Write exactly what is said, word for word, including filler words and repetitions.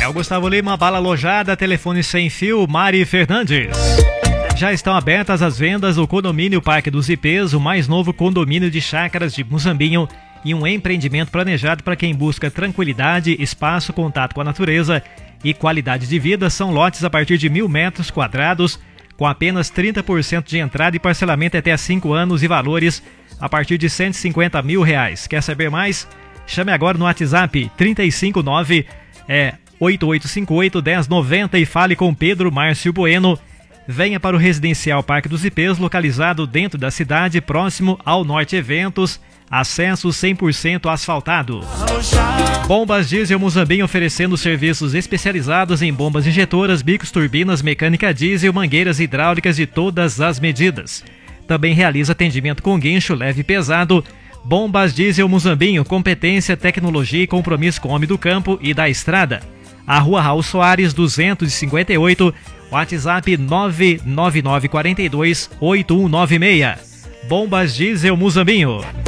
o Gustavo Lima, Bala Lojada, telefone sem fio, Mari Fernandes. Já estão abertas as vendas do condomínio Parque dos Ipês, o mais novo condomínio de chácaras de Muzambinho e um empreendimento planejado para quem busca tranquilidade, espaço, contato com a natureza e qualidade de vida. São lotes a partir de mil metros quadrados, com apenas trinta por cento de entrada e parcelamento até cinco anos e valores a partir de cento e cinquenta mil reais. Quer saber mais? Chame agora no WhatsApp trinta e cinco nove é, oito oito cinco oito, um zero nove zero e fale com Pedro Márcio Bueno. Venha para o Residencial Parque dos Ipês, localizado dentro da cidade, próximo ao Norte Eventos, acesso cem por cento asfaltado. Bombas Diesel Muzambinho, oferecendo serviços especializados em bombas injetoras, bicos, turbinas, mecânica diesel, mangueiras hidráulicas de todas as medidas. Também realiza atendimento com guincho leve e pesado. Bombas Diesel Muzambinho, competência, tecnologia e compromisso com o homem do campo e da estrada. A Rua Raul Soares, duzentos e cinquenta e oito, WhatsApp nove nove nove quatro dois, oito um nove seis. Bombas Diesel Muzambinho.